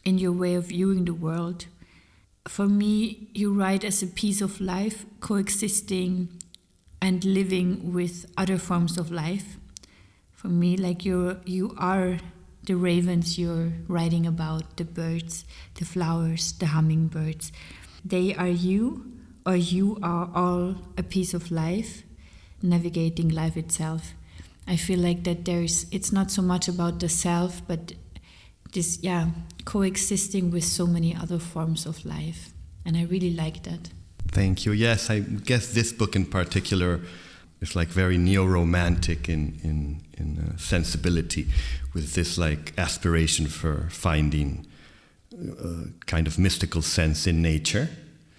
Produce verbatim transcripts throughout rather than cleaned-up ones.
in your way of viewing the world. For me, you write as a piece of life coexisting and living with other forms of life. For me, like you're, you are the ravens you're writing about, the birds, the flowers, the hummingbirds. They are you, or you are all a piece of life, navigating life itself. I feel like that there's, it's not so much about the self, but this, yeah, coexisting with so many other forms of life. And I really like that. Thank you. Yes, I guess this book in particular is like very neo-romantic in, in, in uh, sensibility, with this like aspiration for finding a kind of mystical sense in nature.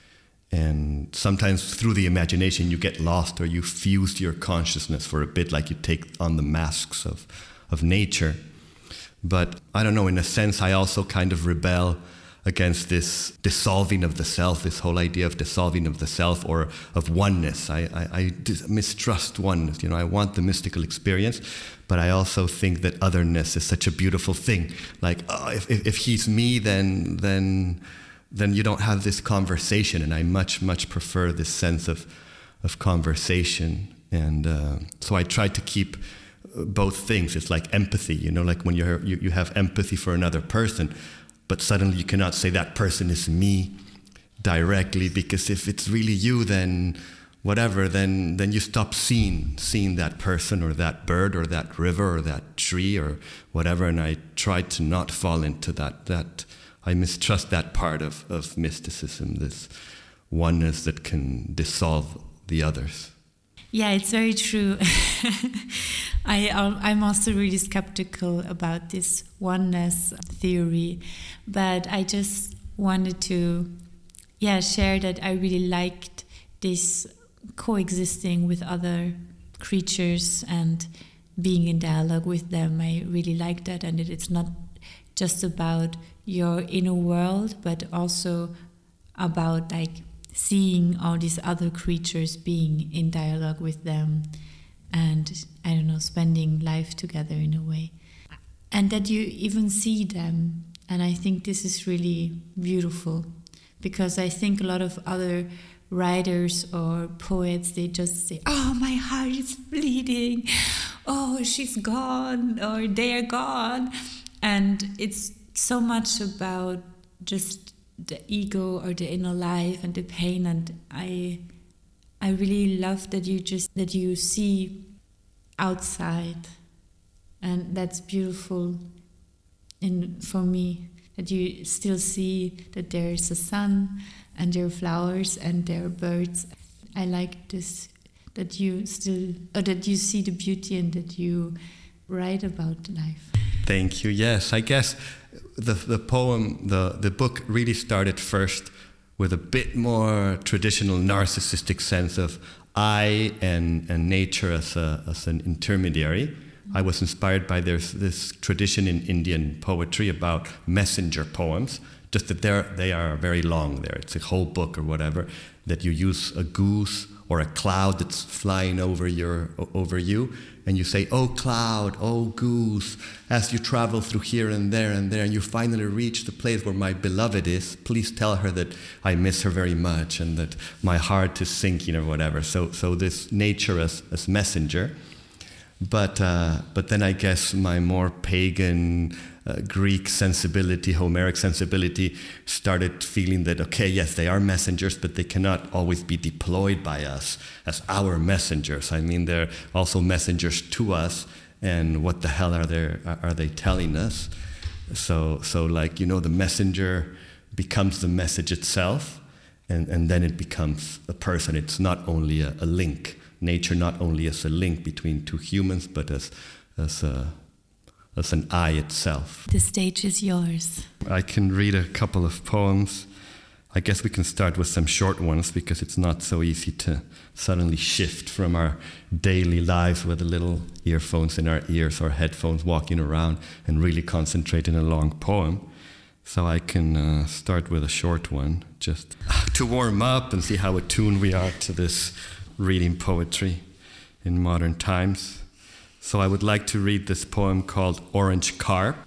And sometimes through the imagination you get lost, or you fuse your consciousness for a bit, like you take on the masks of, of nature. But I don't know, in a sense I also kind of rebel against this dissolving of the self, this whole idea of dissolving of the self, or of oneness. I, I, I dis- mistrust oneness. You know, I want the mystical experience, but I also think that otherness is such a beautiful thing. Like, oh, if, if, if he's me, then then then you don't have this conversation. And I much, much prefer this sense of of conversation. And uh, so I try to keep both things. It's like empathy, you know, like when you're, you you have empathy for another person, but suddenly you cannot say that person is me directly, because if it's really you, then whatever, then then you stop seeing seeing that person or that bird or that river or that tree or whatever. And I try to not fall into that. That I mistrust that part of, of mysticism, this oneness that can dissolve the others. Yeah, it's very true. I, I'm also really skeptical about this oneness theory, but I just wanted to, yeah, share that I really liked this coexisting with other creatures and being in dialogue with them. I really like that, and that it's not just about your inner world, but also about like seeing all these other creatures, being in dialogue with them, and I don't know, spending life together in a way. And that you even see them. And I think this is really beautiful, because I think a lot of other writers or poets, they just say, oh, my heart is bleeding, oh, she's gone, or they are gone. And it's so much about just the ego or the inner life and the pain. And I I really love that you just that you see outside, and that's beautiful in for me, that you still see that there is a sun and there are flowers and there are birds. I like this, that you still or that you see the beauty and that you write about life. Thank you. Yes, I guess the the poem, the, the book really started first with a bit more traditional narcissistic sense of I and, and nature as a as an intermediary. I was inspired by this, this tradition in Indian poetry about messenger poems, just that they're, they are very long there. It's a whole book or whatever, that you use a goose or a cloud that's flying over your over you, and you say, oh cloud, oh goose, as you travel through here and there and there, and you finally reach the place where my beloved is, please tell her that I miss her very much and that my heart is sinking or whatever. So so this nature as, as messenger. But uh, but then I guess my more pagan uh, Greek sensibility, Homeric sensibility, started feeling that, okay, yes, they are messengers, but they cannot always be deployed by us as our messengers. I mean, they're also messengers to us, and what the hell are they are they telling us? So so like, you know, the messenger becomes the message itself, and, and then it becomes a person. It's not only a, a link. Nature not only as a link between two humans, but as as a as an I itself. The stage is yours. I can read a couple of poems. I guess we can start with some short ones, because it's not so easy to suddenly shift from our daily lives with the little earphones in our ears or headphones walking around and really concentrate in a long poem. So I can uh, start with a short one, just to warm up and see how attuned we are to this reading poetry in modern times. So I would like to read this poem called Orange Carp.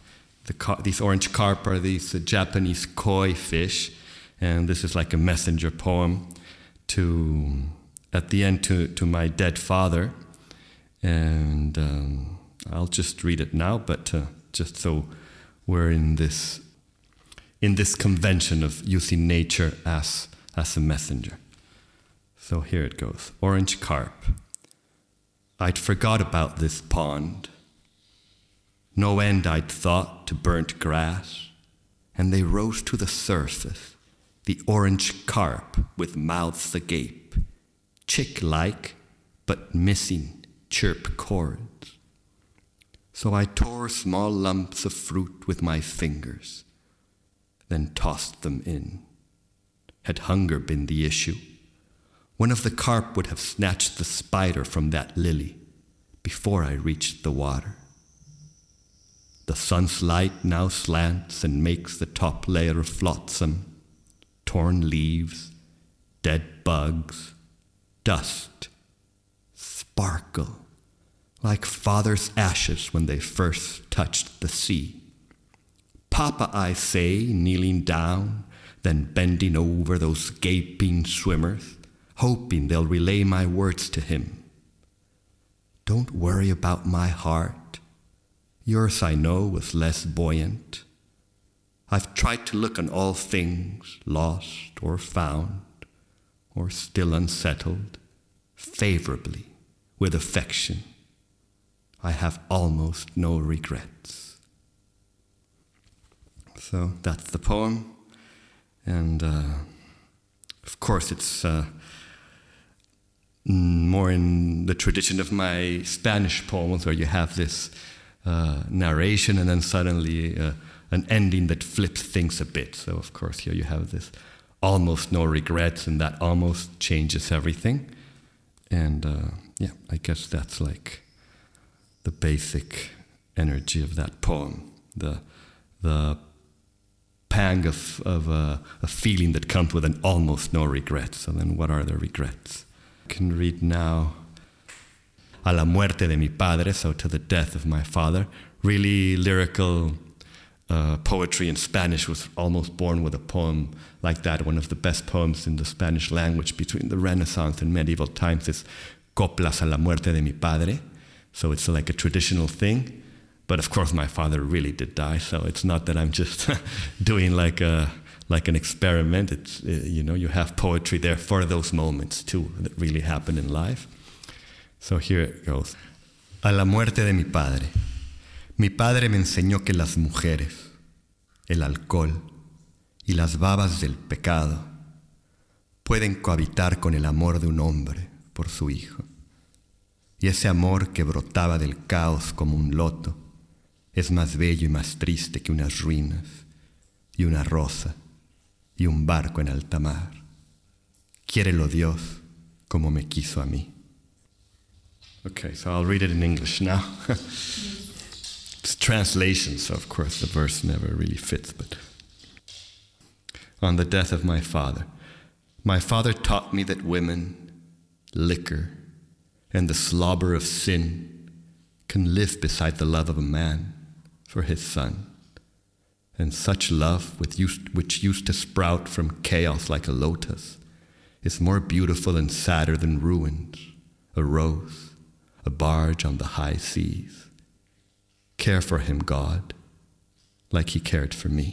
the car- these orange carp are these uh, Japanese koi fish, and this is like a messenger poem to, at the end, to, to my dead father. And um, I'll just read it now, but uh, just so we're in this in this convention of using nature as as a messenger. So here it goes. Orange carp. I'd forgot about this pond. No end I'd thought to burnt grass, and they rose to the surface, the orange carp with mouths agape, chick-like but missing chirp chords. So I tore small lumps of fruit with my fingers, then tossed them in. Had hunger been the issue, one of the carp would have snatched the spider from that lily before I reached the water. The sun's light now slants and makes the top layer of flotsam, torn leaves, dead bugs, dust, sparkle, like father's ashes when they first touched the sea. Papa, I say, kneeling down, then bending over those gaping swimmers, hoping they'll relay my words to him. Don't worry about my heart. Yours, I know, was less buoyant. I've tried to look on all things, lost or found, or still unsettled, favorably, with affection. I have almost no regrets. So that's the poem. And uh, of course it's uh, more in the tradition of my Spanish poems, where you have this uh, narration and then suddenly uh, an ending that flips things a bit. So of course here you have this almost no regrets, and that almost changes everything. And uh, yeah, I guess that's like the basic energy of that poem, the the pang of, of a, a feeling that comes with an almost no regrets. So then what are the regrets? I can read now A la muerte de mi padre, so to the death of my father. Really lyrical uh, poetry in Spanish. Was almost born with a poem like that. One of the best poems in the Spanish language between the Renaissance and medieval times is Coplas a la muerte de mi padre. So it's like a traditional thing. But of course my father really did die, so it's not that I'm just doing like a like an experiment. It's, uh, you know, you have poetry there for those moments too that really happen in life. So here it goes. A la muerte de mi padre. Mi padre me enseñó que las mujeres, el alcohol y las babas del pecado pueden cohabitar con el amor de un hombre por su hijo. Y ese amor que brotaba del caos como un loto es más bello y más triste que unas ruinas y una rosa y un barco en alta mar. Quiérelo Dios como me quiso a mí. Okay, so I'll read it in English now. It's translation, so of course the verse never really fits, but on the death of my father. My father taught me that women, liquor, and the slobber of sin can live beside the love of a man for his son. And such love, with used, which used to sprout from chaos like a lotus, is more beautiful and sadder than ruins, a rose, a barge on the high seas. Care for him, God, like he cared for me.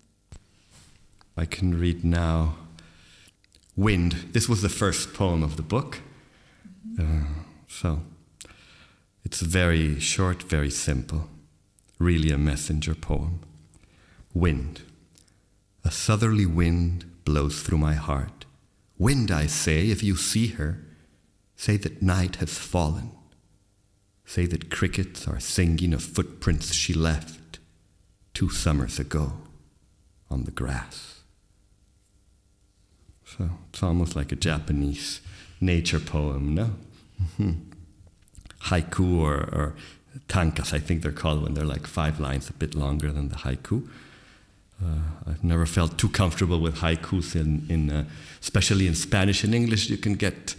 I can read now Wind. This was the first poem of the book. Uh, so it's very short, very simple. Really a messenger poem. Wind. A southerly wind blows through my heart. Wind, I say, if you see her, say that night has fallen. Say that crickets are singing of footprints she left two summers ago on the grass. So it's almost like a Japanese nature poem, no? Mm-hmm. Haiku or, or tankas, I think they're called when they're like five lines, a bit longer than the haiku. Uh, I've never felt too comfortable with haikus, in, in uh, especially in Spanish. In English, you can get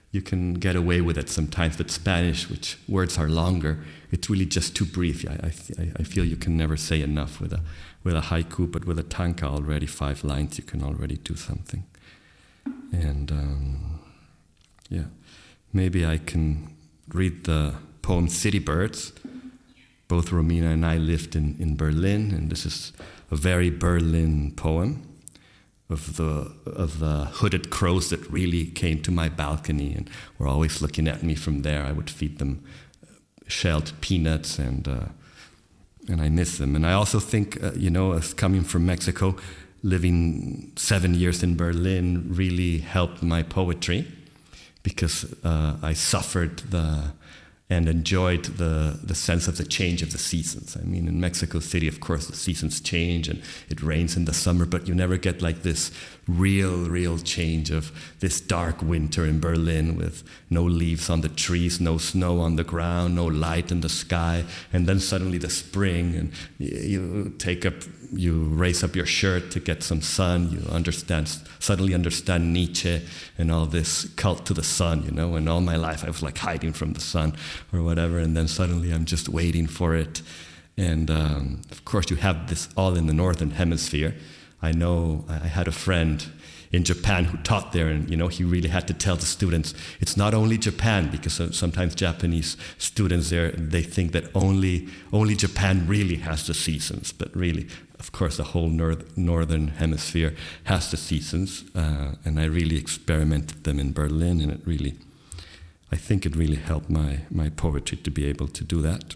you can get away with it sometimes, but Spanish, which words are longer, it's really just too brief. I, I, I feel you can never say enough with a, with a haiku, but with a tanka already, five lines, you can already do something. And um, yeah, maybe I can read the poem City Birds. Both Romina and I lived in, in Berlin, and this is a very Berlin poem of the of the hooded crows that really came to my balcony and were always looking at me from there. I would feed them shelled peanuts, and uh, and I miss them. And I also think, uh, you know, as coming from Mexico, living seven years in Berlin really helped my poetry, because uh, I suffered the and enjoyed the, the sense of the change of the seasons. I mean, in Mexico City, of course, the seasons change and it rains in the summer, but you never get like this real, real change of this dark winter in Berlin with no leaves on the trees, no snow on the ground, no light in the sky, and then suddenly the spring, and you take up, you raise up your shirt to get some sun, you understand, suddenly understand Nietzsche and all this cult to the sun, you know, and all my life I was like hiding from the sun or whatever, and then suddenly I'm just waiting for it. And um, of course you have this all in the Northern Hemisphere. I know I had a friend in Japan who taught there, and you know, he really had to tell the students, it's not only Japan, because sometimes Japanese students there, they think that only only Japan really has the seasons, but really, of course, the whole north, Northern Hemisphere has the seasons, uh, and I really experimented them in Berlin, and it really, I think it really helped my, my poetry to be able to do that.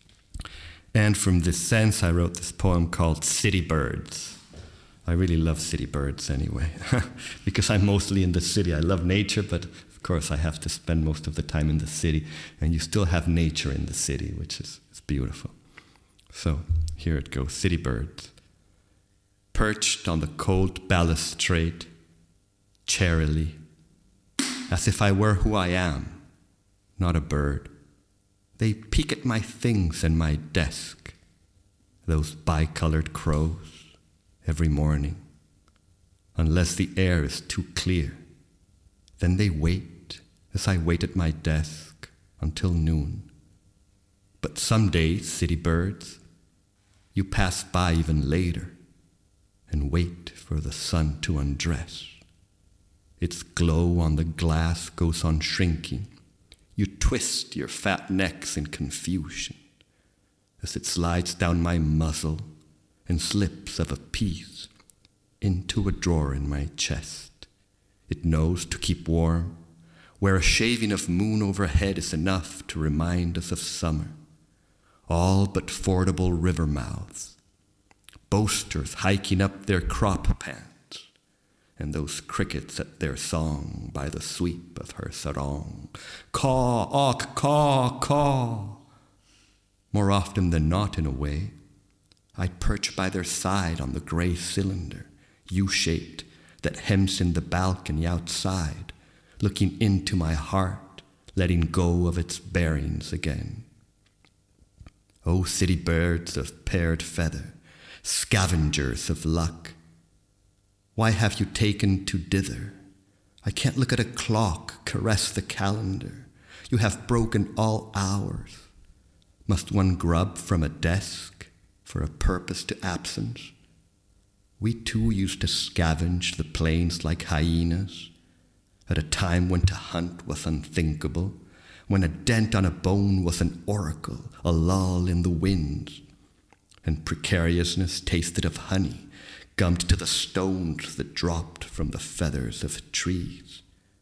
And from this sense, I wrote this poem called City Birds. I really love city birds anyway, because I'm mostly in the city. I love nature, but of course I have to spend most of the time in the city, and you still have nature in the city, which is, is beautiful. So here it goes, City Birds. Perched on the cold balustrade, charily, as if I were who I am, not a bird. They peek at my things and my desk, those bicolored crows, every morning. Unless the air is too clear, then they wait as I wait at my desk until noon. But some days, city birds, you pass by even later and wait for the sun to undress. Its glow on the glass goes on shrinking. You twist your fat necks in confusion as it slides down my muzzle and slips of a piece into a drawer in my chest. It knows to keep warm, where a shaving of moon overhead is enough to remind us of summer. All but fordable river mouths, boasters hiking up their crop pants, and those crickets at their song by the sweep of her sarong. Caw, awk, caw, caw. More often than not, in a way, I'd perch by their side on the gray cylinder, U-shaped, that hems in the balcony outside, looking into my heart, letting go of its bearings again. Oh, city birds of paired feather, scavengers of luck, why have you taken to dither? I can't look at a clock, caress the calendar. You have broken all hours. Must one grub from a desk for a purpose to absence? We too used to scavenge the plains like hyenas, at a time when to hunt was unthinkable, when a dent on a bone was an oracle, a lull in the winds, and precariousness tasted of honey, gummed to the stones that dropped from the feathers of trees.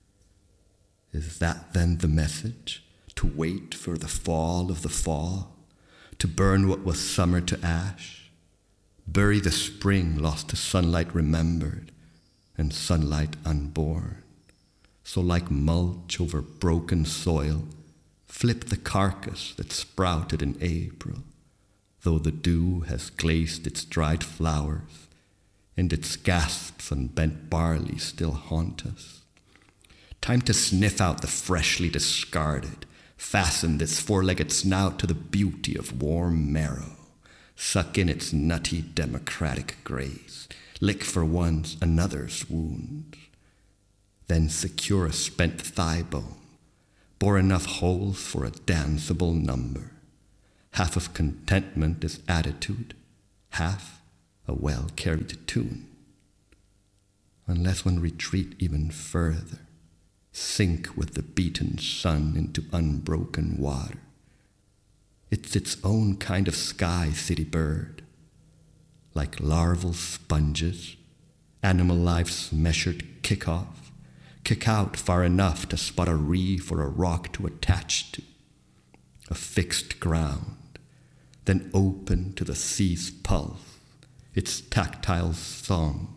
Is that then the message? To wait for the fall of the fall, to burn what was summer to ash, bury the spring lost to sunlight remembered and sunlight unborn. So like mulch over broken soil, flip the carcass that sprouted in April, though the dew has glazed its dried flowers, and its gasps on bent barley still haunt us. Time to sniff out the freshly discarded, fasten this four-legged snout to the beauty of warm marrow, suck in its nutty democratic grace, lick for once another's wounds, then secure a spent thigh bone, bore enough holes for a danceable number. Half of contentment is attitude, half a well-carried tune. Unless one retreat even further, sink with the beaten sun into unbroken water. It's its own kind of sky city bird. Like larval sponges, animal life's measured kick-off, kick out far enough to spot a reef or a rock to attach to, a fixed ground, then open to the sea's pulse, its tactile song.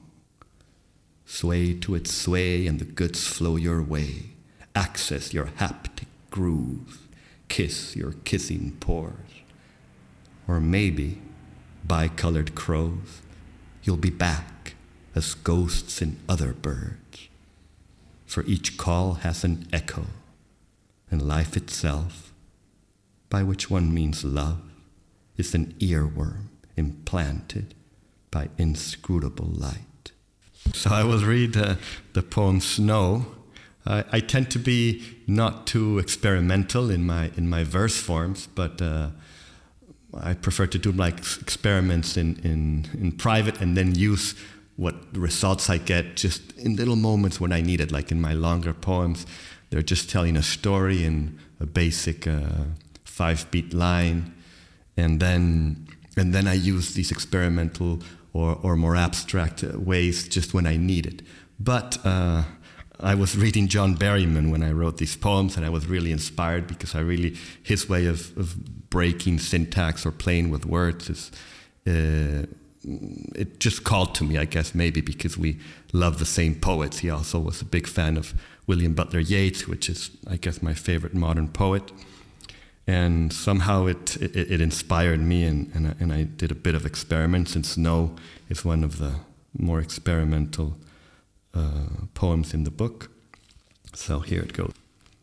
Sway to its sway and the goods flow your way. Access your haptic grooves. Kiss your kissing pores. Or maybe, bicolored crows, you'll be back as ghosts in other birds. For each call has an echo, and life itself, by which one means love, is an earworm implanted by inscrutable light. So I will read uh, the poem Snow. I, I tend to be not too experimental in my in my verse forms, but uh, I prefer to do like experiments in, in, in private and then use what results I get just in little moments when I need it. Like in my longer poems, they're just telling a story in a basic uh, five-beat line, and then and then I use these experimental or, or more abstract ways just when I need it. But uh, I was reading John Berryman when I wrote these poems, and I was really inspired because I really, his way of, of breaking syntax or playing with words is, uh, it just called to me, I guess, maybe because we love the same poets. He also was a big fan of William Butler Yeats, which is, I guess, my favorite modern poet. And somehow it, it, it inspired me, and, and, I, and I did a bit of experiments, and Snow is one of the more experimental uh, poems in the book. So here it goes.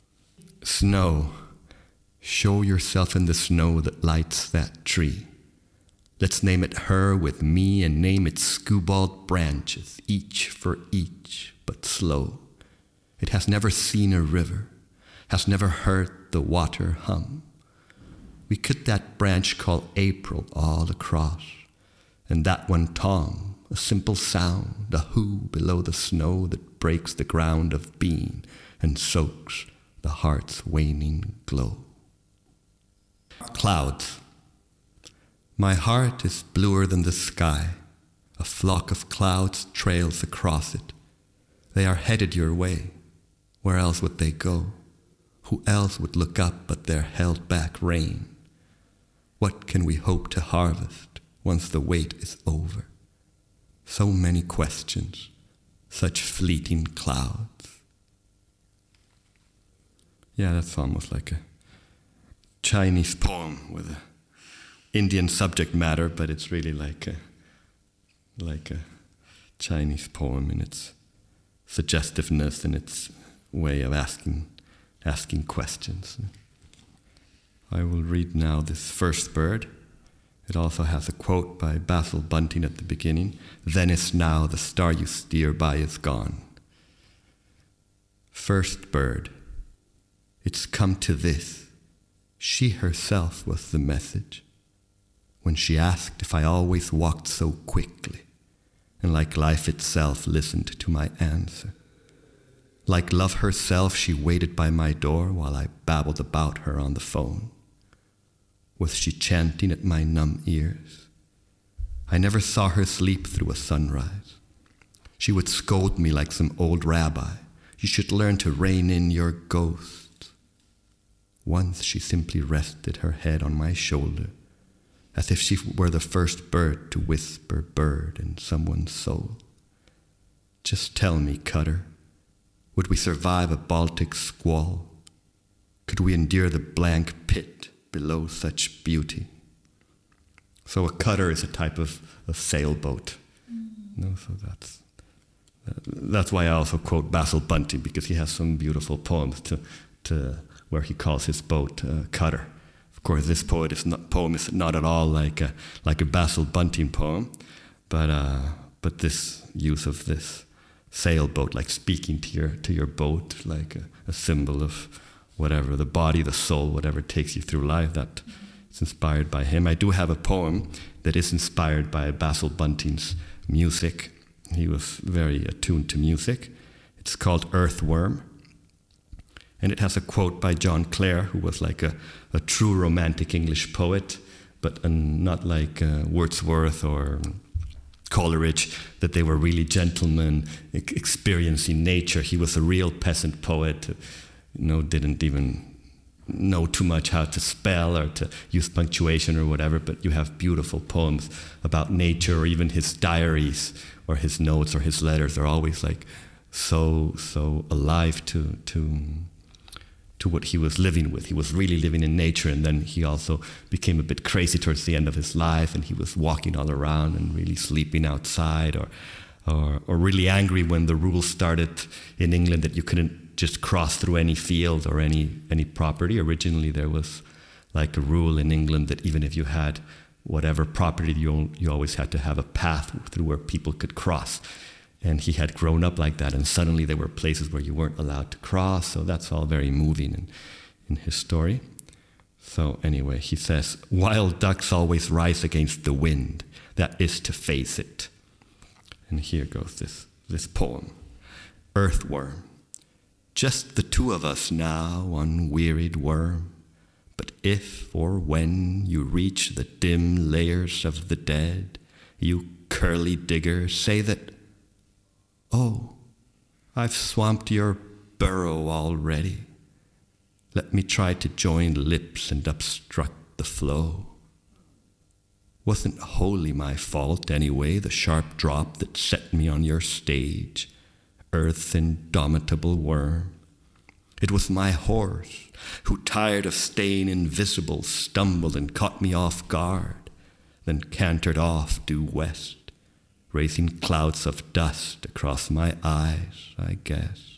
Snow, show yourself in the snow that lights that tree. Let's name it her with me and name its skewbald branches, each for each, but slow. It has never seen a river, has never heard the water hum. We could that branch call April all across, and that one Tom, a simple sound, a who below the snow that breaks the ground of being and soaks the heart's waning glow. Clouds. My heart is bluer than the sky. A flock of clouds trails across it. They are headed your way. Where else would they go? Who else would look up but their held-back rain? What can we hope to harvest once the wait is over? So many questions, such fleeting clouds. Yeah, that's almost like a Chinese poem with an Indian subject matter, but it's really like a, like a Chinese poem in its suggestiveness and its way of asking asking questions. I will read now this first bird. It also has a quote by Basil Bunting at the beginning. Then is now, the star you steer by is gone. First bird. It's come to this. She herself was the message. When she asked if I always walked so quickly, and like life itself listened to my answer. Like love herself, she waited by my door while I babbled about her on the phone. Was she chanting at my numb ears? I never saw her sleep through a sunrise. She would scold me like some old rabbi. You should learn to rein in your ghosts. Once she simply rested her head on my shoulder, as if she were the first bird to whisper bird in someone's soul. Just tell me, Cutter, would we survive a Baltic squall? Could we endure the blank pit below such beauty? So a cutter is a type of, of sailboat. Mm-hmm. No, so that's uh, that's why I also quote Basil Bunting, because he has some beautiful poems to to where he calls his boat uh, cutter. Of course, this poet is not, poem is not at all like a like a Basil Bunting poem, but uh, but this use of this sailboat, like speaking to your to your boat, like a, a symbol of whatever, the body, the soul, whatever takes you through life, that is inspired by him. I do have a poem that is inspired by Basil Bunting's music. He was very attuned to music. It's called Earthworm. And it has a quote by John Clare, who was like a, a true romantic English poet, but uh, not like uh, Wordsworth or Coleridge, that they were really gentlemen e- experiencing nature. He was a real peasant poet, you know, didn't even know too much how to spell or to use punctuation or whatever, but you have beautiful poems about nature, or even his diaries or his notes or his letters are always like so, so alive to, to, to what he was living with. He was really living in nature, and then he also became a bit crazy towards the end of his life, and he was walking all around and really sleeping outside, or, or, or really angry when the rules started in England that you couldn't just cross through any field or any, any property. Originally there was like a rule in England that even if you had whatever property, you, you always had to have a path through where people could cross. And he had grown up like that, and suddenly there were places where you weren't allowed to cross, so that's all very moving in, in his story. So anyway, he says, wild ducks always rise against the wind, that is to face it. And here goes this, this poem. Earthworm. Just the two of us now, unwearied worm, but if or when you reach the dim layers of the dead, you curly digger, say that, oh, I've swamped your burrow already. Let me try to join lips and obstruct the flow. Wasn't wholly my fault anyway, the sharp drop that set me on your stage, earth's indomitable worm. It was my horse, who, tired of staying invisible, stumbled and caught me off guard, then cantered off due west, raising clouds of dust across my eyes, I guess.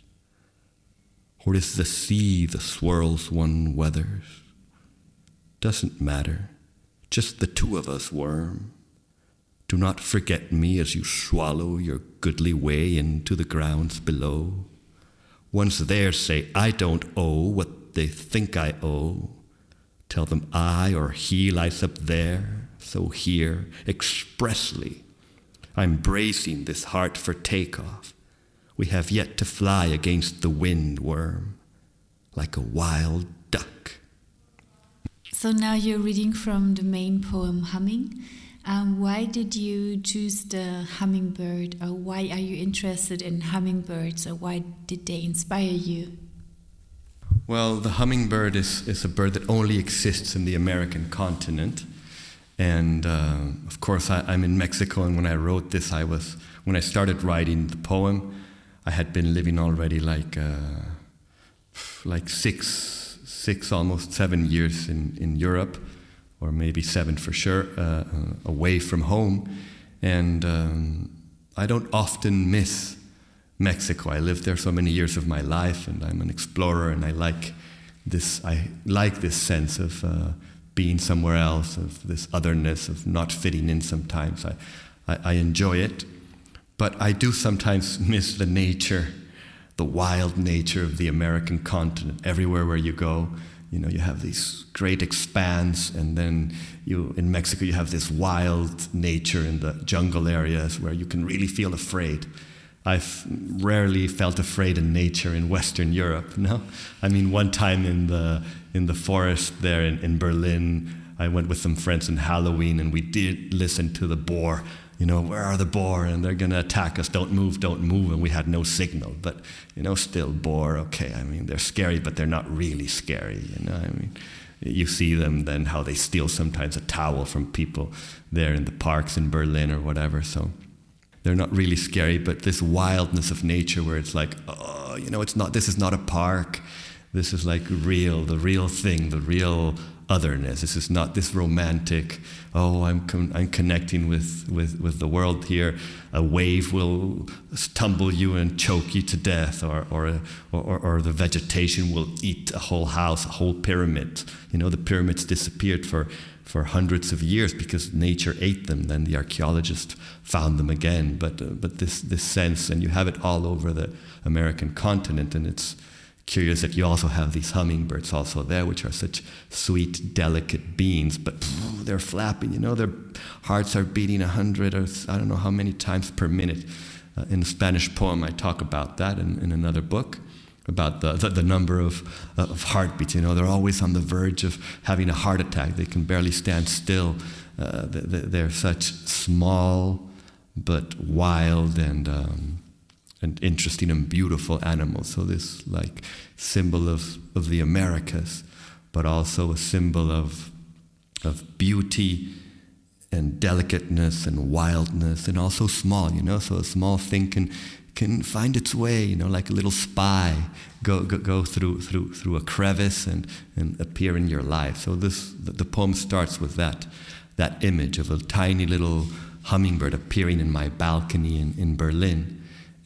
Or is the sea the swirls one weathers? Doesn't matter, just the two of us, worm. Do not forget me as you swallow your goodly way into the grounds below. Once there, say, I don't owe what they think I owe. Tell them I or he lies up there, so here, expressly, I'm bracing this heart for takeoff. We have yet to fly against the wind, worm, like a wild duck. So now you're reading from the main poem, Humming. Um, why did you choose the hummingbird, or why are you interested in hummingbirds, or why did they inspire you? Well, the hummingbird is, is a bird that only exists in the American continent. And uh, of course, I, I'm in Mexico, and when I wrote this, I was when I started writing the poem, I had been living already like uh, like six, six, almost seven years in, in Europe, or maybe seven for sure, uh, uh, away from home. And um, I don't often miss Mexico. I lived there so many years of my life, and I'm an explorer, and I like this. I like this sense of uh, being somewhere else, of this otherness, of not fitting in sometimes. I, I, I enjoy it, but I do sometimes miss the nature, the wild nature of the American continent. Everywhere where you go, you know, you have these great expanse, and then you, in Mexico, you have this wild nature in the jungle areas where you can really feel afraid. I've rarely felt afraid in nature in Western Europe, no? I mean, one time in the in the forest there in, in Berlin, I went with some friends on Halloween, and we did listen to the boar. You know, where are the boar? And they're going to attack us. Don't move, don't move. And we had no signal. But, you know, still boar, okay. I mean, they're scary, but they're not really scary, you know? I mean, you see them then how they steal sometimes a towel from people there in the parks in Berlin or whatever, so they're not really scary, but this wildness of nature where it's like, oh, you know, it's not, this is not a park. This is like real, the real thing, the real otherness. This is not this romantic, oh, I'm con- I'm connecting with, with, with the world here. A wave will tumble you and choke you to death, or or, a, or or the vegetation will eat a whole house, a whole pyramid. You know, the pyramids disappeared for, for hundreds of years because nature ate them. Then the archaeologists found them again. But uh, but this this sense, and you have it all over the American continent, and it's curious that you also have these hummingbirds also there, which are such sweet, delicate beings, but phew, they're flapping, you know, their hearts are beating a hundred or I don't know how many times per minute. Uh, in the Spanish poem, I talk about that in, in another book, about the, the, the number of, uh, of heartbeats. You know, they're always on the verge of having a heart attack. They can barely stand still. Uh, they, they're such small but wild and um, and interesting and beautiful animals. So this like symbol of, of the Americas, but also a symbol of of beauty and delicateness and wildness, and also small, you know. So a small thing can can find its way, you know, like a little spy, go go, go through through through a crevice and, and appear in your life. So this the, the poem starts with that that image of a tiny little hummingbird appearing in my balcony in, in Berlin,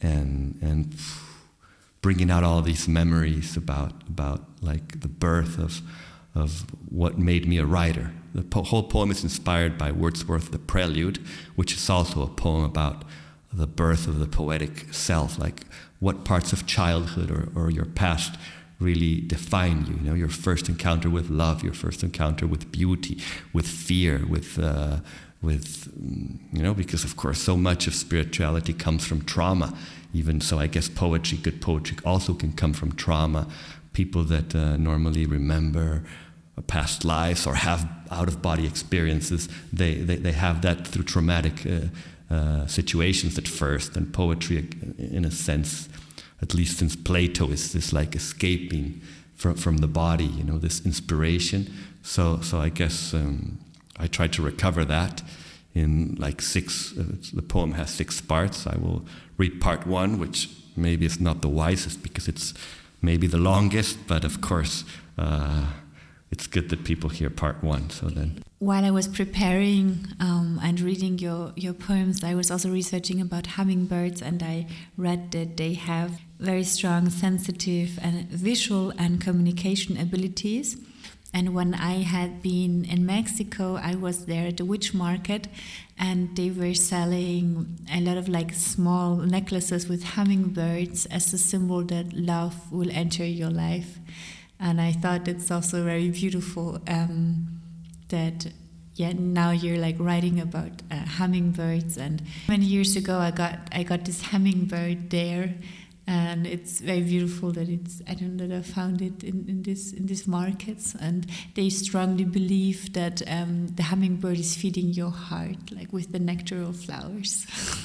and and bringing out all these memories about about like the birth of of what made me a writer. The po- whole poem is inspired by Wordsworth's The Prelude, which is also a poem about the birth of the poetic self, like what parts of childhood or, or your past really define you. You know, your first encounter with love, your first encounter with beauty, with fear, with uh, with you know, because of course so much of spirituality comes from trauma. Even so, I guess poetry, good poetry, also can come from trauma. People that uh, normally remember past lives or have out-of-body experiences, they, they, they have that through traumatic uh, uh, situations at first. And poetry, in a sense, at least since Plato, is this like escaping from, from the body, you know, this inspiration. So, so I guess um, I tried to recover that in like six, uh, the poem has six parts. I will read part one, which maybe is not the wisest because it's maybe the longest, but of course, uh, it's good that people hear part one. So then, while I was preparing um, and reading your, your poems, I was also researching about hummingbirds, and I read that they have very strong sensitive and visual and communication abilities. And when I had been in Mexico, I was there at the witch market, and they were selling a lot of like small necklaces with hummingbirds as a symbol that love will enter your life. And I thought it's also very beautiful um, that, yeah, now you're like writing about uh, hummingbirds. And many years ago, I got I got this hummingbird there, and it's very beautiful that it's I don't know that I found it in, in this in these markets. And they strongly believe that um, the hummingbird is feeding your heart, like with the nectar of flowers.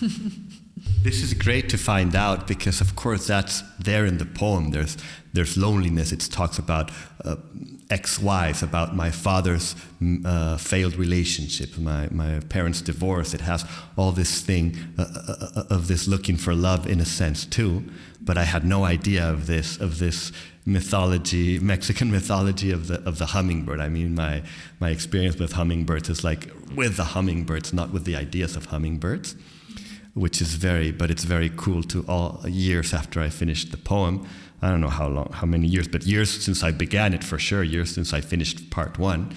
This is great to find out because, of course, that's there in the poem. There's there's loneliness. It talks about uh, ex-wives, about my father's uh, failed relationship, my, my parents' divorce. It has all this thing uh, uh, of this looking for love in a sense too. But I had no idea of this of this mythology, Mexican mythology of the of the hummingbird. I mean, my my experience with hummingbirds is like with the hummingbirds, not with the ideas of hummingbirds. Which is very, but it's very cool to all years after I finished the poem. I don't know how long, how many years, but years since I began it for sure, years since I finished part one.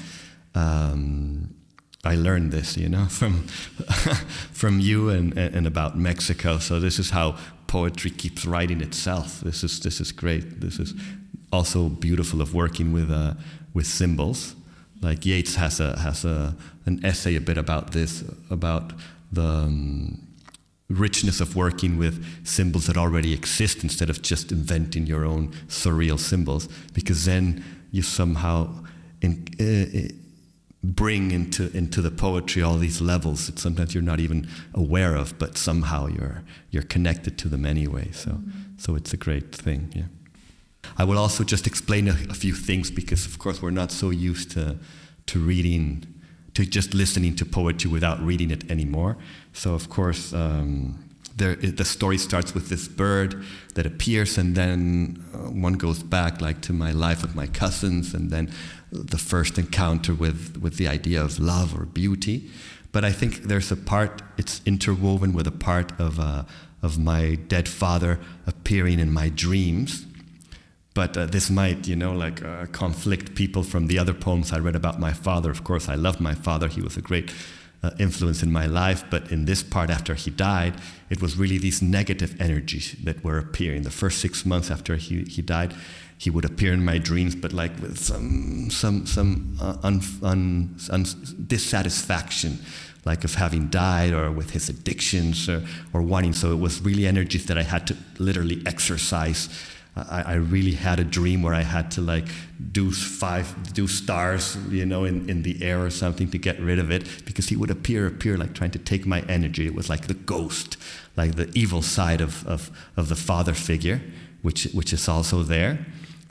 Um, I learned this, you know, from from you and, and about Mexico. So this is how poetry keeps writing itself. This is this is great. This is also beautiful of working with uh, with symbols. Like Yeats has a has a an essay a bit about this, about the um, richness of working with symbols that already exist instead of just inventing your own surreal symbols, because then you somehow in, uh, bring into into the poetry all these levels that sometimes you're not even aware of, but somehow you're you're connected to them anyway. So mm-hmm. so it's a great thing. Yeah. I will also just explain a, a few things because, of course, we're not so used to to reading. To just listening to poetry without reading it anymore. So, of course, um, there, the story starts with this bird that appears, and then uh, one goes back like to my life with my cousins, and then the first encounter with, with the idea of love or beauty. But I think there's a part, it's interwoven with a part of, uh, of my dead father appearing in my dreams. But uh, this might, you know, like uh, conflict people from the other poems I read about my father. Of course, I loved my father. He was a great uh, influence in my life. But in this part, after he died, it was really these negative energies that were appearing. The first six months after he, he died, he would appear in my dreams, but like with some some some uh, un, un, un, dissatisfaction, like of having died, or with his addictions, or, or wanting. So it was really energies that I had to literally exercise. I, I really had a dream where I had to like do five, do stars, you know, in, in the air or something to get rid of it, because he would appear, appear like trying to take my energy. It was like the ghost, like the evil side of, of, of the father figure, which which is also there.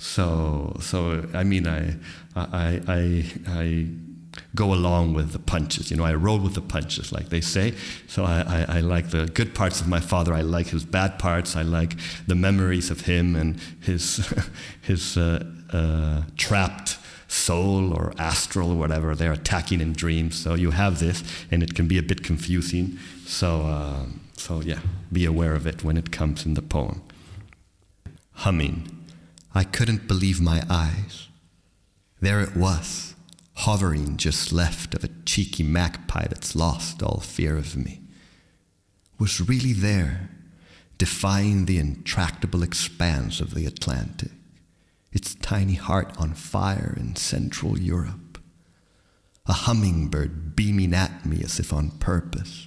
So so I mean I I I I go along with the punches, you know. I roll with the punches, like they say. So I, I, I like the good parts of my father. I like his bad parts. I like the memories of him and his his uh, uh, trapped soul or astral or whatever. They're attacking in dreams. So you have this, and it can be a bit confusing. So uh, so yeah, be aware of it when it comes in the poem. Humming. I couldn't believe my eyes. There it was, hovering just left of a cheeky magpie that's lost all fear of me. Was really there, defying the intractable expanse of the Atlantic, its tiny heart on fire in Central Europe. A hummingbird beaming at me as if on purpose,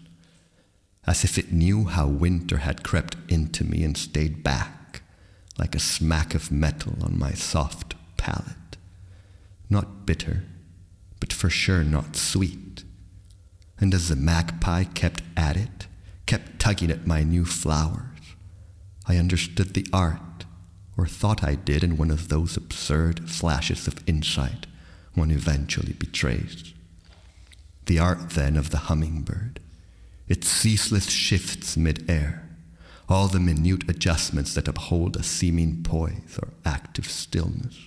as if it knew how winter had crept into me and stayed back, like a smack of metal on my soft palate. Not bitter, but for sure not sweet. And as the magpie kept at it, kept tugging at my new flowers, I understood the art, or thought I did in one of those absurd flashes of insight one eventually betrays. The art, then, of the hummingbird, its ceaseless shifts mid-air, all the minute adjustments that uphold a seeming poise or active stillness.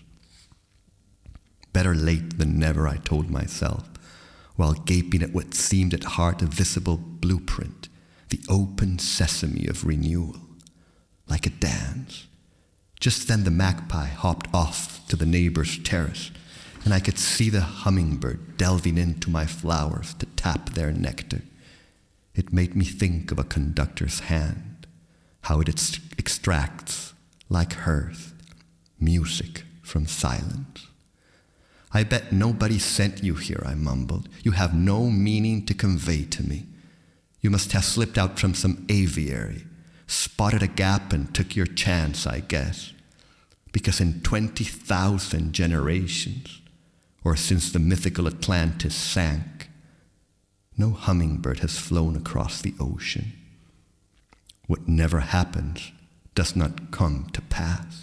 Better late than never, I told myself, while gaping at what seemed at heart a visible blueprint, the open sesame of renewal, like a dance. Just then the magpie hopped off to the neighbor's terrace, and I could see the hummingbird delving into my flowers to tap their nectar. It made me think of a conductor's hand, how it ex- extracts, like hers, music from silence. I bet nobody sent you here, I mumbled. You have no meaning to convey to me. You must have slipped out from some aviary, spotted a gap and took your chance, I guess. Because in twenty thousand generations, or since the mythical Atlantis sank, no hummingbird has flown across the ocean. What never happens does not come to pass.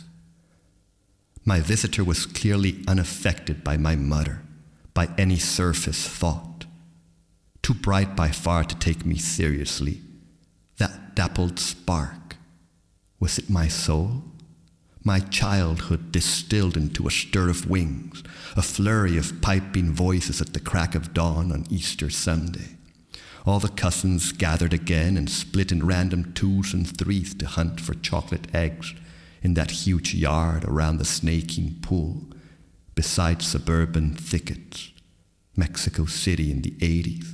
My visitor was clearly unaffected by my mutter, by any surface thought. Too bright by far to take me seriously. That dappled spark, was it my soul? My childhood distilled into a stir of wings, a flurry of piping voices at the crack of dawn on Easter Sunday. All the cousins gathered again and split in random twos and threes to hunt for chocolate eggs in that huge yard around the snaking pool, beside suburban thickets, Mexico City in the eighties.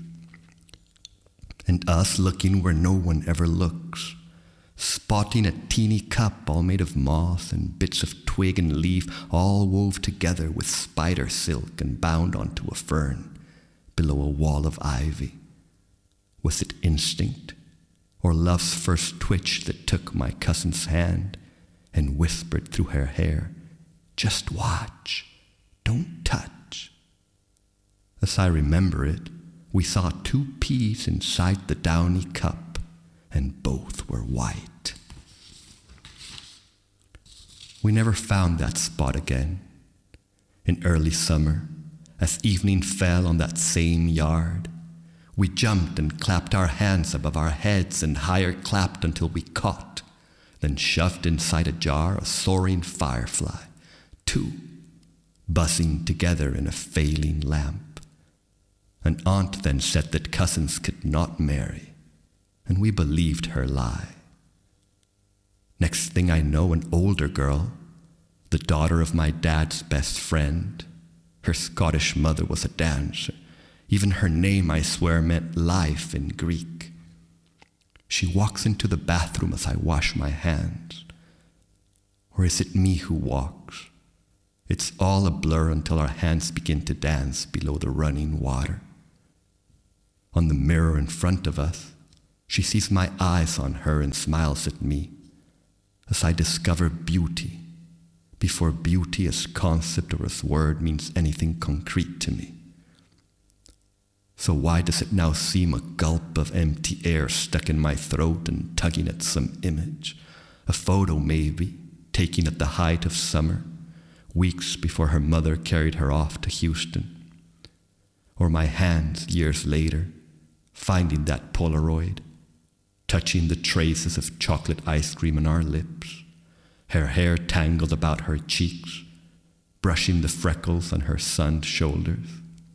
And us looking where no one ever looks, spotting a teeny cup all made of moss and bits of twig and leaf, all wove together with spider silk and bound onto a fern below a wall of ivy. Was it instinct, or love's first twitch that took my cousin's hand and whispered through her hair, "Just watch, don't touch"? As I remember it, we saw two peas inside the downy cup, and both were white. We never found that spot again. In early summer, as evening fell on that same yard, we jumped and clapped our hands above our heads and higher clapped until we caught, then shoved inside a jar a soaring firefly, two, buzzing together in a failing lamp. An aunt then said that cousins could not marry, and we believed her lie. Next thing I know, an older girl, the daughter of my dad's best friend, her Scottish mother was a dancer, Even her name, I swear, meant life in Greek. She walks into the bathroom as I wash my hands. Or is it me who walks? It's all a blur until our hands begin to dance below the running water. On the mirror in front of us, she sees my eyes on her and smiles at me as I discover beauty before beauty as concept or as word means anything concrete to me. So why does it now seem a gulp of empty air stuck in my throat and tugging at some image? A photo maybe, taken at the height of summer, weeks before her mother carried her off to Houston. Or my hands, years later, finding that Polaroid, touching the traces of chocolate ice cream on our lips, her hair tangled about her cheeks, brushing the freckles on her sunned shoulders.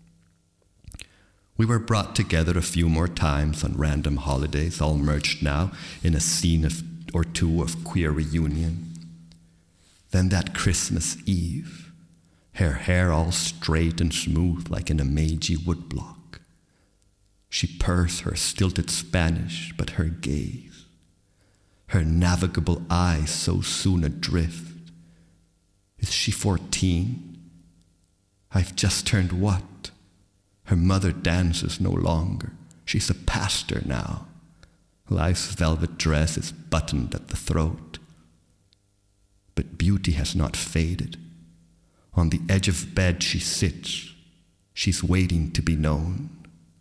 We were brought together a few more times on random holidays, all merged now in a scene of, or two of queer reunion. Then that Christmas Eve, her hair all straight and smooth like an Meiji woodblock. She purrs her stilted Spanish, but her gaze, her navigable eyes so soon adrift. Is she fourteen? I've just turned what? Her mother dances no longer. She's a pastor now. Life's velvet dress is buttoned at the throat. But beauty has not faded. On the edge of bed she sits. She's waiting to be known.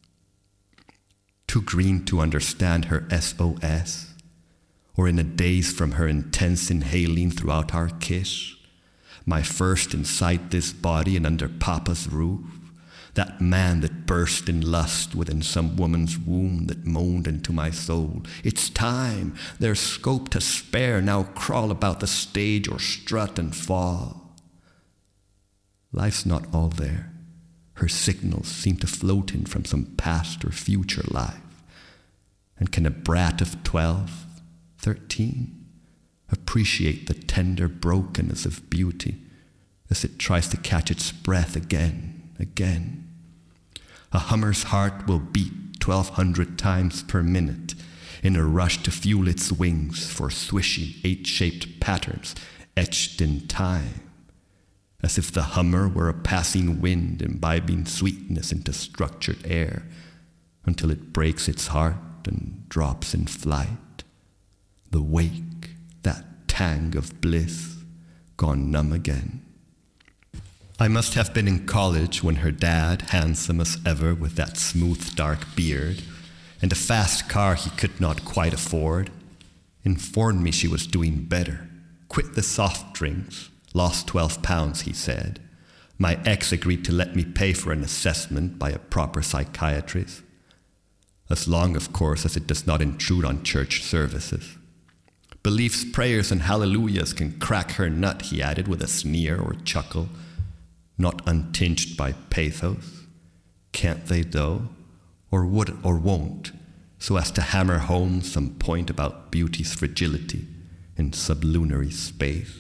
Too green to understand her S O S, or in a daze from her intense inhaling throughout our kiss, my first inside this body and under Papa's roof, that man that burst in lust within some woman's womb that moaned into my soul. It's time, there's scope to spare, now crawl about the stage or strut and fall. Life's not all there. Her signals seem to float in from some past or future life. And can a brat of twelve, thirteen, appreciate the tender brokenness of beauty as it tries to catch its breath again, again? A hummer's heart will beat twelve hundred times per minute in a rush to fuel its wings for swishing eight-shaped patterns etched in time, as if the hummer were a passing wind imbibing sweetness into structured air until it breaks its heart and drops in flight. The wake, that tang of bliss, gone numb again. I must have been in college when her dad, handsome as ever with that smooth dark beard, and a fast car he could not quite afford, informed me she was doing better. Quit the soft drinks, lost twelve pounds, he said. My ex agreed to let me pay for an assessment by a proper psychiatrist, as long, of course, as it does not intrude on church services. Beliefs, prayers, and hallelujahs can crack her nut, he added with a sneer or chuckle, not untinged by pathos. Can't they, though? Or would or won't, so as to hammer home some point about beauty's fragility in sublunary space?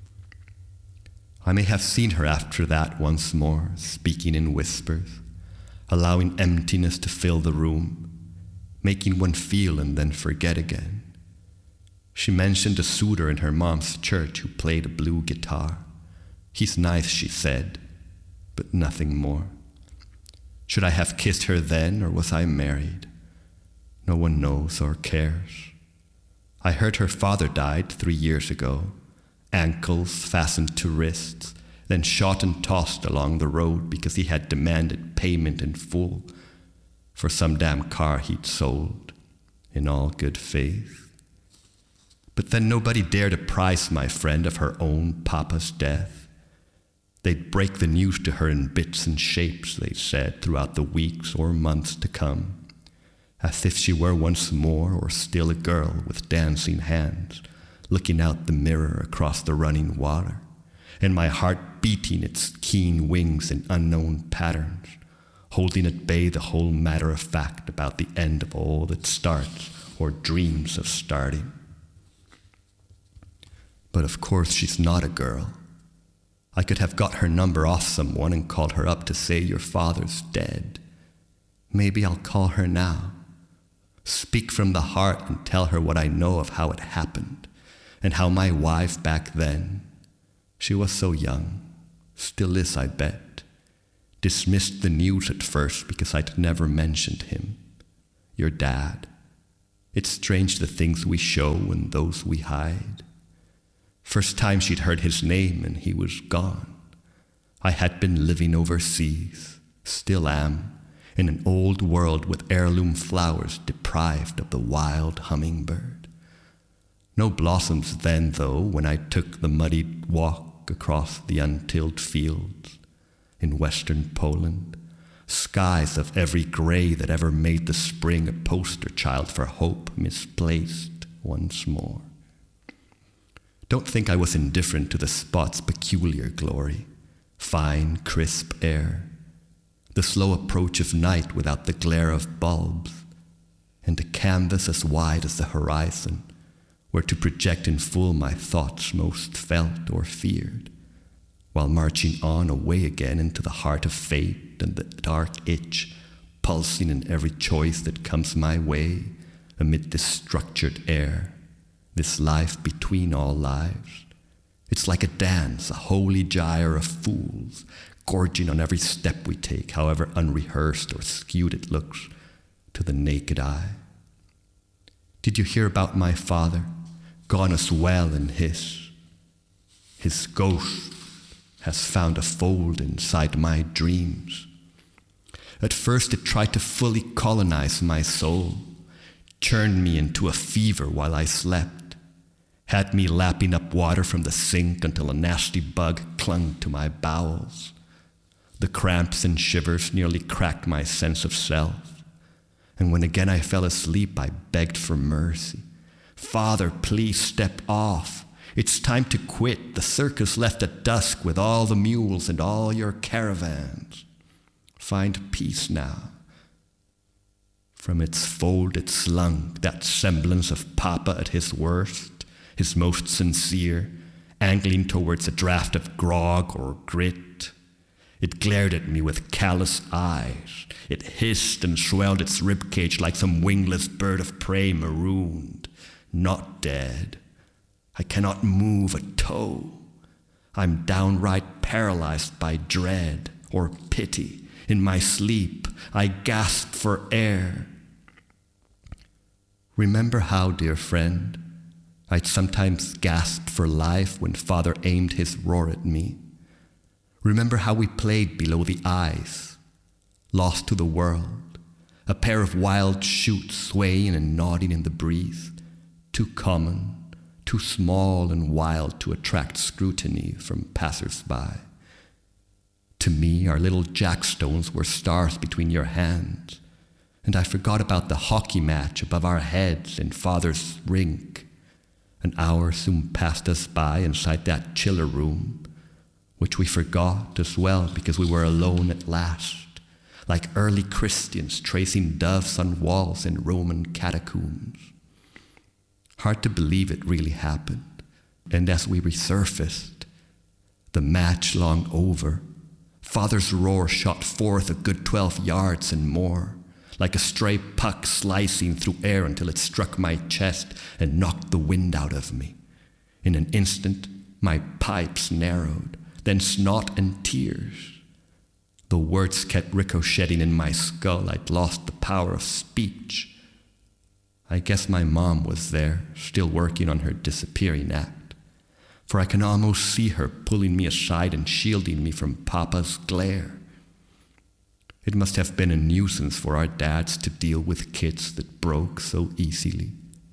I may have seen her after that once more, speaking in whispers, allowing emptiness to fill the room, making one feel and then forget again. She mentioned a suitor in her mom's church who played a blue guitar. He's nice, she said, but nothing more. Should I have kissed her then, or was I married? No one knows or cares. I heard her father died three years ago, ankles fastened to wrists, then shot and tossed along the road because he had demanded payment in full for some damn car he'd sold, in all good faith. But then nobody dared apprise my friend of her own papa's death. They'd break the news to her in bits and shapes, they said, throughout the weeks or months to come, as if she were once more or still a girl with dancing hands, looking out the mirror across the running water, and my heart beating its keen wings in unknown patterns, holding at bay the whole matter of fact about the end of all that starts or dreams of starting. But of course she's not a girl. I could have got her number off someone and called her up to say your father's dead. Maybe I'll call her now, speak from the heart and tell her what I know of how it happened, and how my wife back then, she was so young, still is, I bet, dismissed the news at first because I'd never mentioned him, your dad. It's strange the things we show and those we hide. First time she'd heard his name and he was gone. I had been living overseas, still am, in an old world with heirloom flowers deprived of the wild hummingbird. No blossoms then, though, when I took the muddied walk across the untilled fields in western Poland. Skies of every gray that ever made the spring a poster child for hope misplaced once more. Don't think I was indifferent to the spot's peculiar glory, fine, crisp air, the slow approach of night without the glare of bulbs, and a canvas as wide as the horizon, where to project in full my thoughts most felt or feared, while marching on away again into the heart of fate and the dark itch pulsing in every choice that comes my way amid this structured air, this life between all lives. It's like a dance, a holy gyre of fools, gorging on every step we take, however unrehearsed or skewed it looks to the naked eye. Did you hear about my father, gone as well in his? His ghost has found a fold inside my dreams. At first it tried to fully colonize my soul, churned me into a fever while I slept, had me lapping up water from the sink until a nasty bug clung to my bowels. The cramps and shivers nearly cracked my sense of self, and when again I fell asleep, I begged for mercy. Father, please step off. It's time to quit. The circus left at dusk with all the mules and all your caravans. Find peace now. From its fold it slung, that semblance of Papa at his worst, his most sincere, angling towards a draught of grog or grit. It glared at me with callous eyes. It hissed and swelled its ribcage like some wingless bird of prey marooned, not dead. I cannot move a toe. I'm downright paralyzed by dread or pity. In my sleep, I gasp for air. Remember how, dear friend, I'd sometimes gasp for life when Father aimed his roar at me. Remember how we played below the eyes, lost to the world, a pair of wild shoots swaying and nodding in the breeze, too common, too small and wild to attract scrutiny from passers-by. To me, our little jackstones were stars between your hands, and I forgot about the hockey match above our heads in Father's rink. An hour soon passed us by inside that chiller room, which we forgot as well because we were alone at last, like early Christians tracing doves on walls in Roman catacombs. Hard to believe it really happened, and as we resurfaced, the match long over, Father's roar shot forth a good twelve yards and more, like a stray puck slicing through air until it struck my chest and knocked the wind out of me. In an instant, my pipes narrowed, then snot and tears. The words kept ricocheting in my skull. I'd lost the power of speech. I guess my mom was there, still working on her disappearing act, for I can almost see her pulling me aside and shielding me from Papa's glare. It must have been a nuisance for our dads to deal with kids that broke so easily.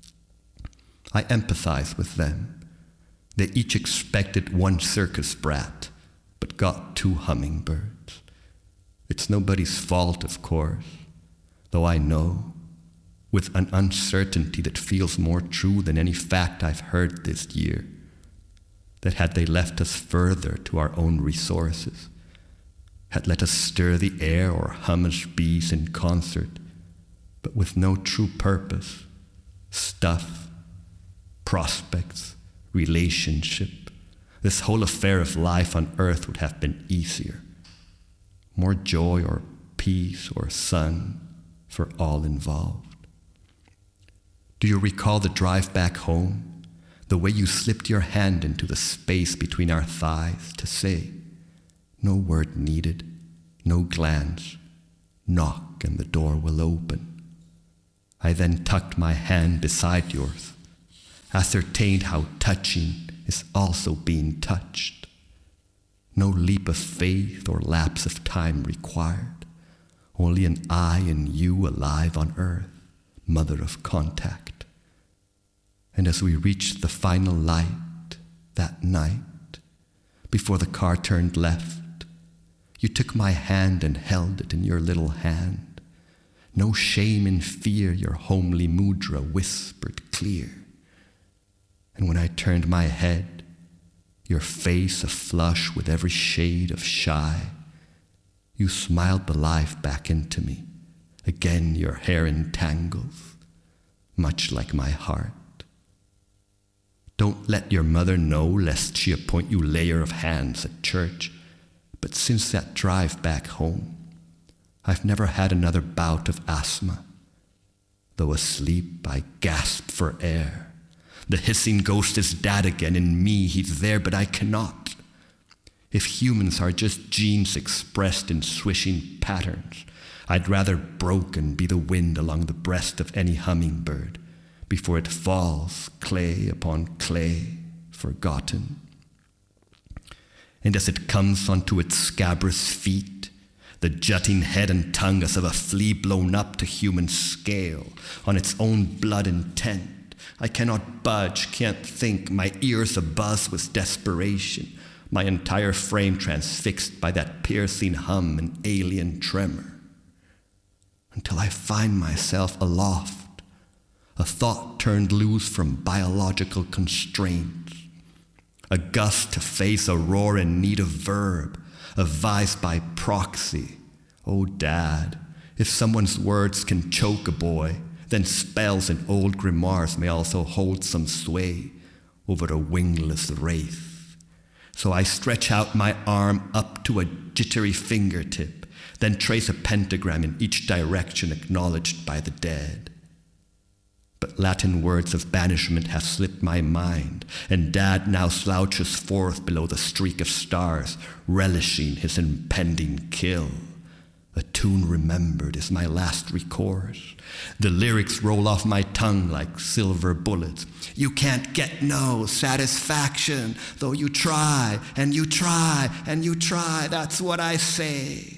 I empathize with them. They each expected one circus brat, but got two hummingbirds. It's nobody's fault, of course, though I know, with an uncertainty that feels more true than any fact I've heard this year, that had they left us further to our own resources, had let us stir the air or hum as bees in concert, but with no true purpose, stuff, prospects, relationship, this whole affair of life on earth would have been easier. More joy or peace or sun for all involved. Do you recall the drive back home, the way you slipped your hand into the space between our thighs to say, no word needed, no glance, knock and the door will open. I then tucked my hand beside yours, ascertained how touching is also being touched. No leap of faith or lapse of time required, only an I and you alive on earth, mother of contact. And as we reached the final light that night, before the car turned left, you took my hand and held it in your little hand. No shame and fear, your homely mudra whispered clear. And when I turned my head, your face aflush with every shade of shy, you smiled the life back into me. Again your hair entangles, much like my heart. Don't let your mother know, lest she appoint you layer of hands at church. But since that drive back home, I've never had another bout of asthma. Though asleep, I gasp for air. The hissing ghost is Dad again. In me, he's there, but I cannot. If humans are just genes expressed in swishing patterns, I'd rather broken be the wind along the breast of any hummingbird before it falls, clay upon clay, forgotten. And as it comes onto its scabrous feet, the jutting head and tongue as of a flea blown up to human scale, on its own blood intent, I cannot budge, can't think, my ears abuzz with desperation, my entire frame transfixed by that piercing hum and alien tremor, until I find myself aloft, a thought turned loose from biological constraints, a gust to face a roar in need of verb, a vice by proxy. Oh, Dad, if someone's words can choke a boy, then spells and old grimoires may also hold some sway over a wingless wraith. So I stretch out my arm up to a jittery fingertip, then trace a pentagram in each direction acknowledged by the dead. But Latin words of banishment have slipped my mind, and Dad now slouches forth below the streak of stars, relishing his impending kill. A tune remembered is my last recourse. The lyrics roll off my tongue like silver bullets. You can't get no satisfaction, though you try, and you try, and you try, that's what I say.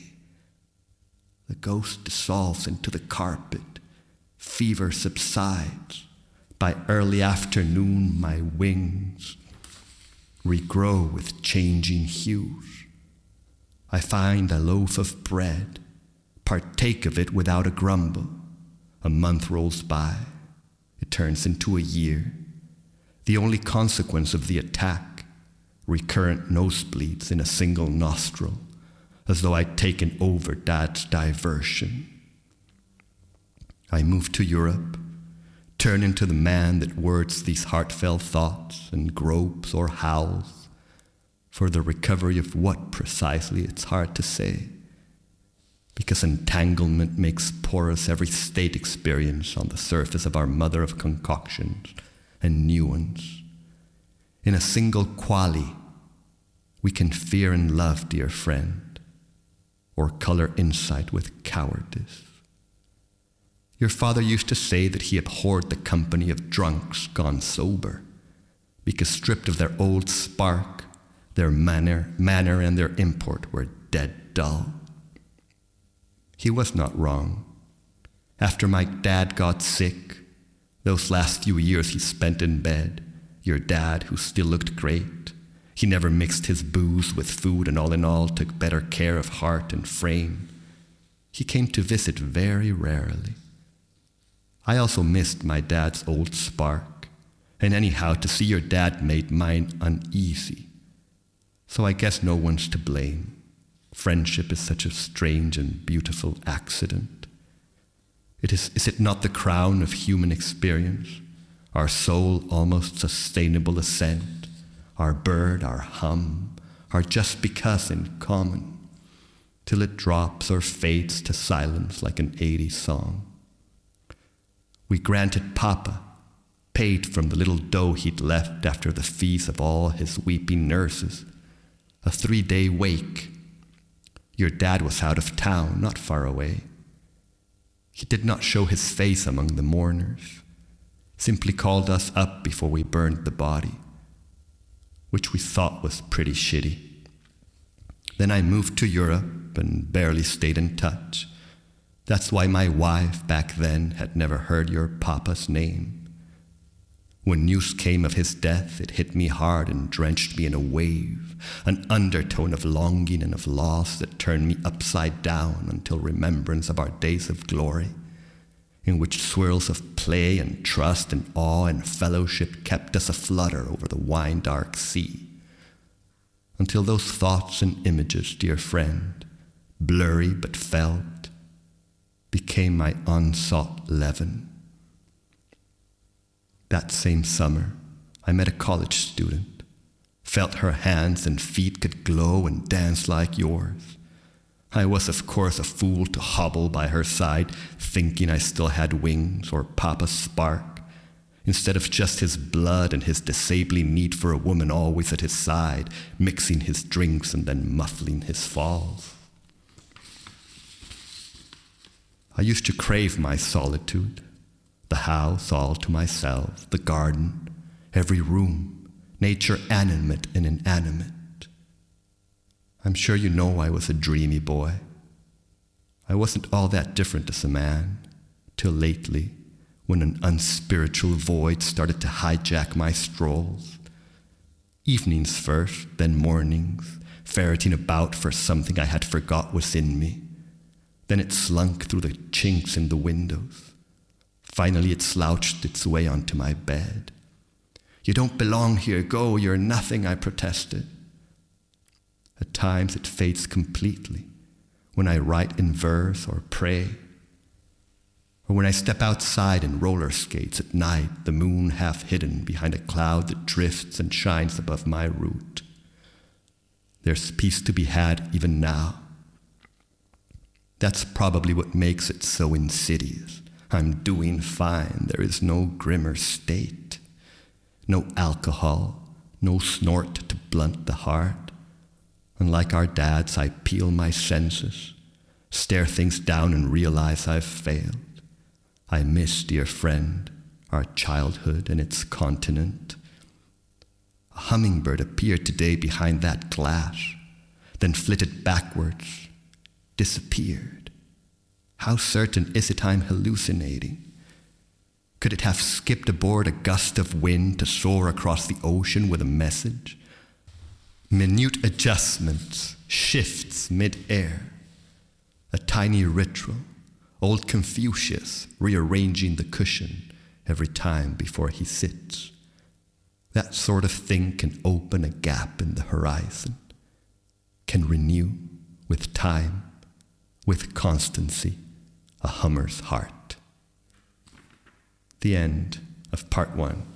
The ghost dissolves into the carpet. Fever subsides. By early afternoon, my wings regrow with changing hues. I find a loaf of bread, partake of it without a grumble. A month rolls by. It turns into a year. The only consequence of the attack, recurrent nosebleeds in a single nostril, as though I'd taken over Dad's diversion. I move to Europe, turn into the man that words these heartfelt thoughts and gropes or howls. For the recovery of what precisely, it's hard to say, because entanglement makes porous every state experience on the surface of our mother of concoctions and new ones. In a single quali, we can fear and love, dear friend, or color insight with cowardice. Your father used to say that he abhorred the company of drunks gone sober, because stripped of their old spark, their manner, manner and their import were dead dull. He was not wrong. After my dad got sick, those last few years he spent in bed, your dad, who still looked great, he never mixed his booze with food and all in all took better care of heart and frame. He came to visit very rarely. I also missed my dad's old spark, and anyhow to see your dad made mine uneasy. So I guess no one's to blame. Friendship is such a strange and beautiful accident. It is, is it not the crown of human experience? Our soul almost sustainable ascent, our bird, our hum, our just because in common. till it drops or fades to silence like an eighties song. We granted Papa, paid from the little dough he'd left after the fees of all his weeping nurses, a three-day wake. Your dad was out of town, not far away. He did not show his face among the mourners, simply called us up before we burned the body, which we thought was pretty shitty. Then I moved to Europe and barely stayed in touch. That's why my wife back then had never heard your papa's name. When news came of his death, it hit me hard and drenched me in a wave, an undertone of longing and of loss that turned me upside down until remembrance of our days of glory, in which swirls of play and trust and awe and fellowship kept us aflutter over the wine-dark sea. Until those thoughts and images, dear friend, blurry but felt, became my unsought leaven. That same summer, I met a college student, felt her hands and feet could glow and dance like yours. I was, of course, a fool to hobble by her side, thinking I still had wings or Papa's spark, instead of just his blood and his disabling need for a woman always at his side, mixing his drinks and then muffling his falls. I used to crave my solitude. The house all to myself, the garden, every room, nature animate and inanimate. I'm sure you know I was a dreamy boy. I wasn't all that different as a man, till lately, when an unspiritual void started to hijack my strolls. Evenings first, then mornings, ferreting about for something I had forgot was in me. Then it slunk through the chinks in the windows. Finally, it slouched its way onto my bed. You don't belong here, go, you're nothing, I protested. At times it fades completely, when I write in verse or pray, or when I step outside in roller skates at night, the moon half hidden behind a cloud that drifts and shines above my route. There's peace to be had even now. That's probably what makes it so insidious. I'm doing fine, there is no grimmer state. No alcohol, no snort to blunt the heart. Unlike our dads, I peel my senses, stare things down and realize I've failed. I miss, dear friend, our childhood and its continent. A hummingbird appeared today behind that glass, then flitted backwards, disappeared. How certain is it I'm hallucinating? Could it have skipped aboard a gust of wind to soar across the ocean with a message? Minute adjustments, shifts mid-air. A tiny ritual, old Confucius rearranging the cushion every time before he sits. That sort of thing can open a gap in the horizon, can renew with time, with constancy, a hummer's heart. The end of part one.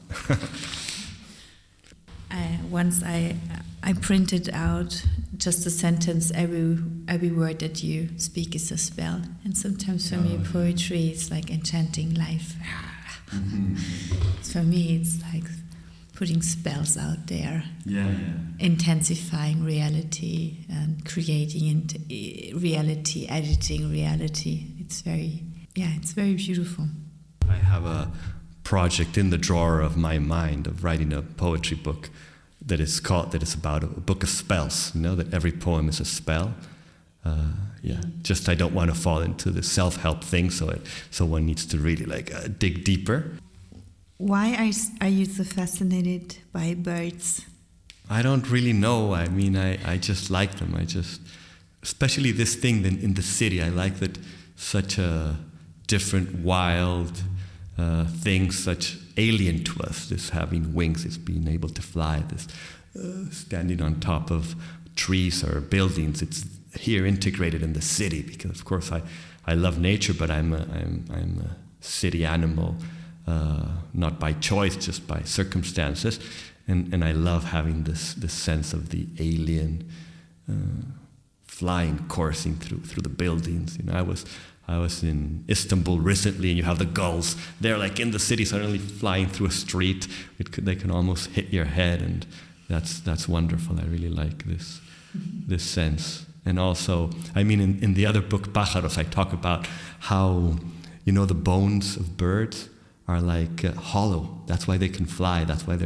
I, once I I printed out just a sentence. Every every word that you speak is a spell, and sometimes for oh, me poetry is like enchanting life. Mm-hmm. For me, it's like putting spells out there, yeah, yeah. intensifying reality and creating into reality, editing reality. It's very, yeah, it's very beautiful. I have a project in the drawer of my mind of writing a poetry book that is called, that is about a book of spells, you know, that every poem is a spell. Uh, yeah, just I don't want to fall into the self-help thing, so it, so one needs to really like uh, dig deeper. Why are, are you so fascinated by birds? I don't really know. I mean, I, I just like them. I just, especially this thing in, in the city, I like that such a different, wild uh, thing, such alien to us, this having wings, this being able to fly, this uh, standing on top of trees or buildings. It's here integrated in the city because, of course, I, I love nature, but I'm a, I'm, I'm a city animal. Uh, not by choice, just by circumstances, and and I love having this this sense of the alien, uh, flying, coursing through through the buildings. You know, I was I was in Istanbul recently, and you have the gulls. They're like in the city, suddenly flying through a street. It could, they can almost hit your head, and that's that's wonderful. I really like this this sense. And also, I mean, in, in the other book, Pájaros, I talk about how, you know, the bones of birds are like uh, hollow. That's why they can fly. That's why they're